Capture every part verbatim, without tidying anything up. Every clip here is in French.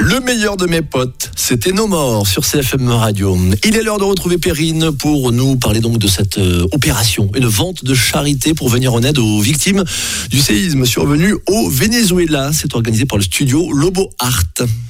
Le meilleur de mes potes, c'était No More sur C F M Radio. Il est l'heure de retrouver Perrine pour nous parler donc de cette euh, opération, une vente de charité pour venir en aide aux victimes du séisme survenu au Venezuela. C'est organisé par le studio Lobo Art.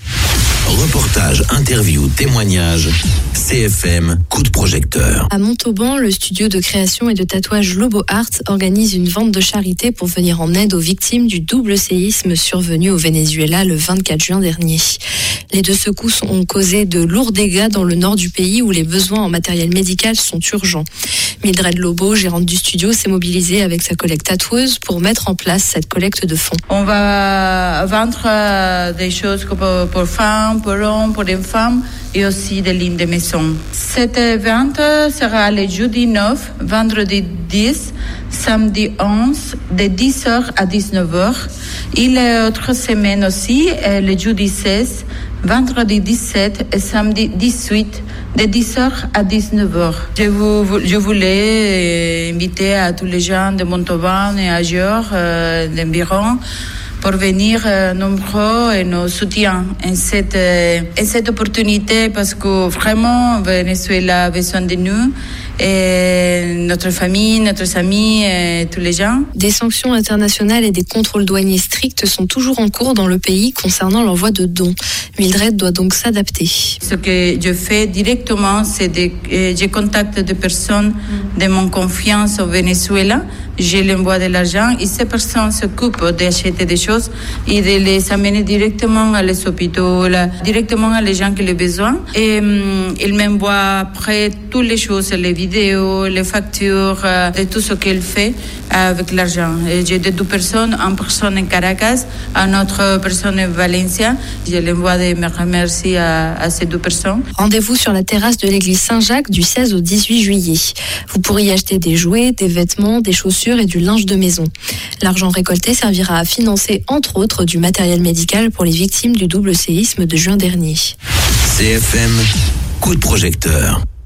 Reportage, interview, témoignage, C F M, coup de projecteur. À Montauban, le studio de création et de tatouage Lobo Art organise une vente de charité pour venir en aide aux victimes du double séisme survenu au Venezuela le vingt-quatre juin dernier. Les deux secousses ont causé de lourds dégâts dans le nord du pays où les besoins en matériel médical sont urgents. Mildred Lobo, gérante du studio, s'est mobilisée avec sa collègue tatoueuse pour mettre en place cette collecte de fonds. On va vendre des choses pour, pour femmes, pour hommes, pour les femmes et aussi des lignes de maison. Cette vente sera le jeudi neuf, vendredi dix, samedi onze, de dix heures à dix-neuf heures. Et l'autre semaine aussi, le jeudi seize, vendredi dix-sept et samedi dix-huit, de dix heures à dix-neuf heures. Je, vous, je voulais inviter à tous les gens de Montauban et ailleurs, euh, d'environ, pour venir euh, nombreux et nous soutiens en cette, euh, en cette opportunité parce que vraiment, Venezuela a besoin de nous. Et notre famille, notre amis, et tous les gens. Des sanctions internationales et des contrôles douaniers stricts sont toujours en cours dans le pays concernant l'envoi de dons. Mildred doit donc s'adapter. Ce que je fais directement, c'est que je contacte des personnes de mon confiance au Venezuela. Je leur envoie de l'argent et ces personnes s'occupent d'acheter des choses et de les amener directement à les hôpitaux, directement à les gens qui ont besoin. Et um, ils m'envoient après toutes les choses, les vidéos, les factures, euh, de tout ce qu'elle fait avec l'argent. Et j'ai deux personnes, une personne en Caracas, une autre personne en Valencia. Je l'envoie des remerciements à, à ces deux personnes. Rendez-vous sur la terrasse de l'église Saint-Jacques du seize au dix-huit juillet. Vous pourrez y acheter des jouets, des vêtements, des chaussures et du linge de maison. L'argent récolté servira à financer, entre autres, du matériel médical pour les victimes du double séisme de juin dernier. C F M, coup de projecteur.